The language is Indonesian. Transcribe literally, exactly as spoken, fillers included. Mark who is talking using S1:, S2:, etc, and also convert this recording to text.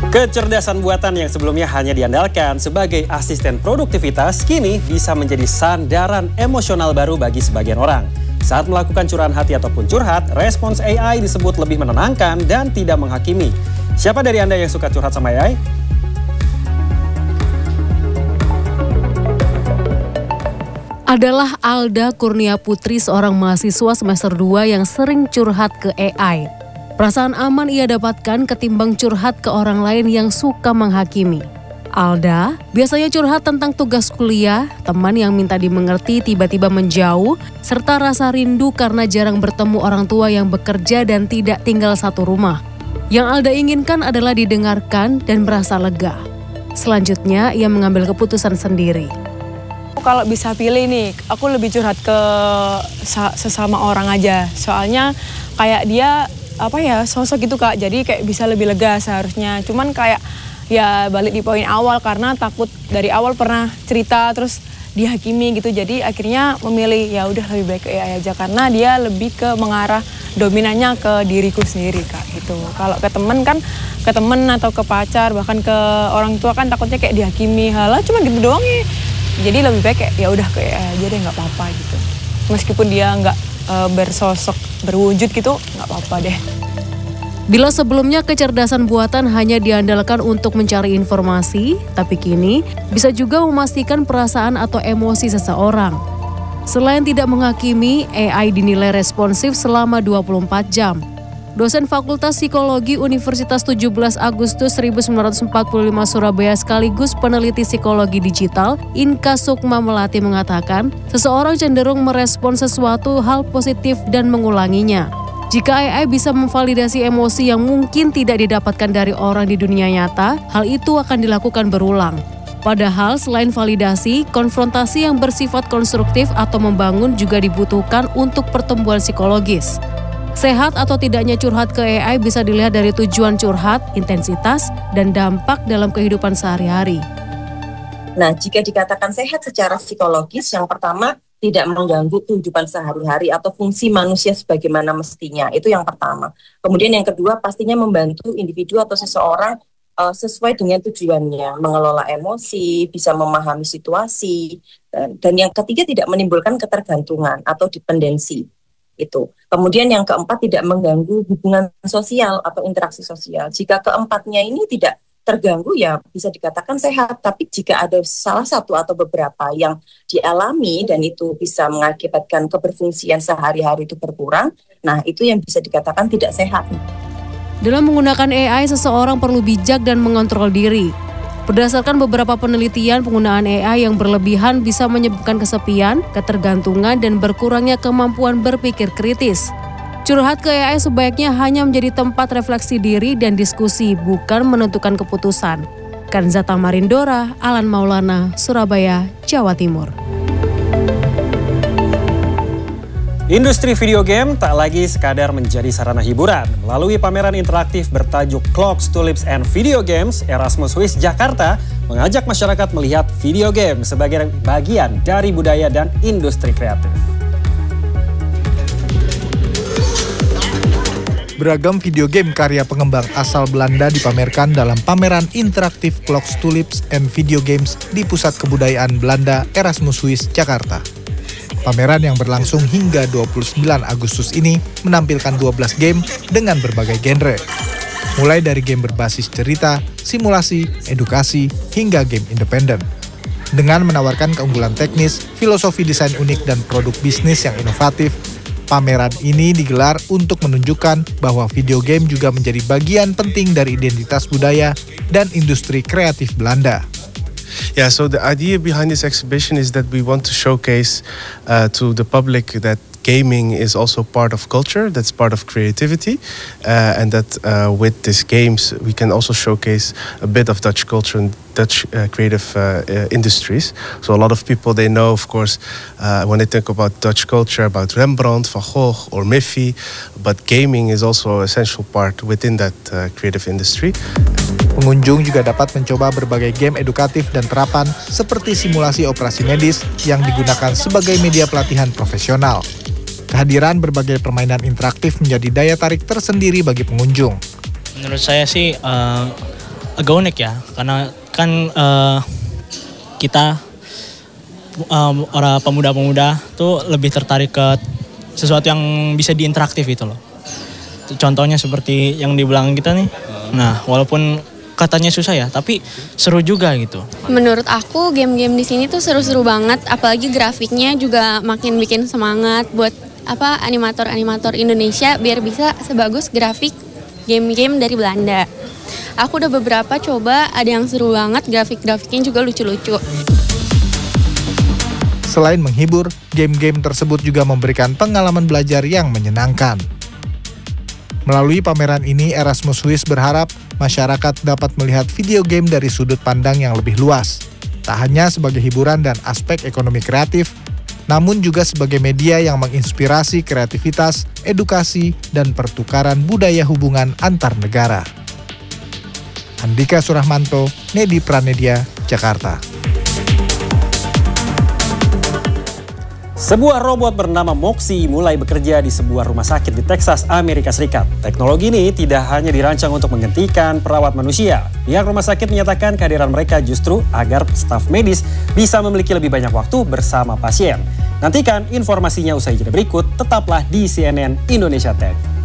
S1: Kecerdasan buatan yang sebelumnya hanya diandalkan sebagai asisten produktivitas, kini bisa menjadi sandaran emosional baru bagi sebagian orang. Saat melakukan curahan hati ataupun curhat, respons A I disebut lebih menenangkan dan tidak menghakimi. Siapa dari Anda yang suka curhat sama A I?
S2: Adalah Alda Kurnia Putri, seorang mahasiswa semester dua yang sering curhat ke A I. Perasaan aman ia dapatkan ketimbang curhat ke orang lain yang suka menghakimi. Alda biasanya curhat tentang tugas kuliah, teman yang minta dimengerti tiba-tiba menjauh, serta rasa rindu karena jarang bertemu orang tua yang bekerja dan tidak tinggal satu rumah. Yang Alda inginkan adalah didengarkan dan merasa lega. Selanjutnya ia mengambil keputusan sendiri.
S3: Kalau bisa pilih nih, aku lebih curhat ke sesama orang aja. Soalnya kayak dia apa ya sosok gitu Kak, jadi kayak bisa lebih lega seharusnya. Cuman kayak ya balik di poin awal karena takut dari awal pernah cerita terus dihakimi gitu. Jadi akhirnya memilih ya udah lebih baik ke A I aja karena dia lebih ke mengarah dominannya ke diriku sendiri Kak gitu. Kalau ke temen kan ke temen atau ke pacar bahkan ke orang tua kan takutnya kayak dihakimi, halah cuma gitu doang ya. Jadi lebih baik kayak ya udah ke A I aja deh, nggak apa-apa gitu. Meskipun dia nggak e, bersosok berwujud gitu, nggak apa-apa deh.
S2: Bila sebelumnya kecerdasan buatan hanya diandalkan untuk mencari informasi, tapi kini bisa juga memastikan perasaan atau emosi seseorang. Selain tidak menghakimi, A I dinilai responsif selama dua puluh empat jam. Dosen Fakultas Psikologi Universitas tujuh belas Agustus seribu sembilan ratus empat puluh lima Surabaya sekaligus peneliti psikologi digital, Inka Sukma Melati mengatakan, seseorang cenderung merespon sesuatu hal positif dan mengulanginya. Jika A I bisa memvalidasi emosi yang mungkin tidak didapatkan dari orang di dunia nyata, hal itu akan dilakukan berulang. Padahal selain validasi, konfrontasi yang bersifat konstruktif atau membangun juga dibutuhkan untuk pertumbuhan psikologis. Sehat atau tidaknya curhat ke A I bisa dilihat dari tujuan curhat, intensitas, dan dampak dalam kehidupan sehari-hari.
S4: Nah, jika dikatakan sehat secara psikologis, yang pertama tidak mengganggu kehidupan sehari-hari atau fungsi manusia sebagaimana mestinya. Itu yang pertama. Kemudian yang kedua, pastinya membantu individu atau seseorang uh, sesuai dengan tujuannya, mengelola emosi, bisa memahami situasi, dan, dan yang ketiga tidak menimbulkan ketergantungan atau dependensi. Itu. Kemudian yang keempat tidak mengganggu hubungan sosial atau interaksi sosial. Jika keempatnya ini tidak terganggu ya bisa dikatakan sehat. Tapi jika ada salah satu atau beberapa yang dialami dan itu bisa mengakibatkan keberfungsian sehari-hari itu berkurang, nah itu yang bisa dikatakan tidak sehat.
S2: Dalam menggunakan A I, seseorang perlu bijak dan mengontrol diri. Berdasarkan beberapa penelitian, penggunaan A I yang berlebihan bisa menyebabkan kesepian, ketergantungan, dan berkurangnya kemampuan berpikir kritis. Curhat ke A I sebaiknya hanya menjadi tempat refleksi diri dan diskusi, bukan menentukan keputusan. Kanza Tamarindora, Alan Maulana, Surabaya, Jawa Timur.
S1: Industri video game tak lagi sekadar menjadi sarana hiburan. Melalui pameran interaktif bertajuk Clocks, Tulips, and Video Games, Erasmus Swiss Jakarta mengajak masyarakat melihat video game sebagai bagian dari budaya dan industri kreatif.
S5: Beragam video game karya pengembang asal Belanda dipamerkan dalam pameran interaktif Clocks, Tulips, and Video Games di Pusat Kebudayaan Belanda Erasmus Swiss Jakarta. Pameran yang berlangsung hingga dua puluh sembilan Agustus ini menampilkan dua belas game dengan berbagai genre. Mulai dari game berbasis cerita, simulasi, edukasi, hingga game independen. Dengan menawarkan keunggulan teknis, filosofi desain unik, dan produk bisnis yang inovatif, pameran ini digelar untuk menunjukkan bahwa video game juga menjadi bagian penting dari identitas budaya dan industri kreatif Belanda.
S6: Yeah, so the idea behind this exhibition is that we want to showcase uh, to the public that gaming is also part of culture, that's part of creativity, uh, and that uh, with these games we can also showcase a bit of Dutch culture and Dutch uh, creative uh, uh, industries. So a lot of people, they know, of course, uh, when they think about Dutch culture, about Rembrandt, Van Gogh, or Miffy, but gaming is also an essential part within that uh, creative industry.
S5: Pengunjung juga dapat mencoba berbagai game edukatif dan terapan seperti simulasi operasi medis yang digunakan sebagai media pelatihan profesional. Kehadiran berbagai permainan interaktif menjadi daya tarik tersendiri bagi pengunjung.
S7: Menurut saya sih uh, agak unik ya, karena kan uh, kita um, orang pemuda-pemuda tuh lebih tertarik ke sesuatu yang bisa diinteraktif gitu loh. Contohnya seperti yang di belakang kita nih. Nah, walaupun katanya susah ya, tapi seru juga gitu.
S8: Menurut aku game-game di sini tuh seru-seru banget, apalagi grafiknya juga makin bikin semangat buat apa animator-animator Indonesia biar bisa sebagus grafik game-game dari Belanda. Aku udah beberapa coba, ada yang seru banget, grafik-grafiknya juga lucu-lucu.
S5: Selain menghibur, game-game tersebut juga memberikan pengalaman belajar yang menyenangkan. Melalui pameran ini, Erasmus Swiss berharap masyarakat dapat melihat video game dari sudut pandang yang lebih luas. Tak hanya sebagai hiburan dan aspek ekonomi kreatif, namun juga sebagai media yang menginspirasi kreativitas, edukasi, dan pertukaran budaya hubungan antar negara. Andika Surahmanto, Nedi Pranedia, Jakarta.
S1: Sebuah robot bernama Moxie mulai bekerja di sebuah rumah sakit di Texas, Amerika Serikat. Teknologi ini tidak hanya dirancang untuk menggantikan perawat manusia. Pihak rumah sakit menyatakan kehadiran mereka justru agar staf medis bisa memiliki lebih banyak waktu bersama pasien. Nantikan informasinya usai jeda berikut, tetaplah di C N N Indonesia Tech.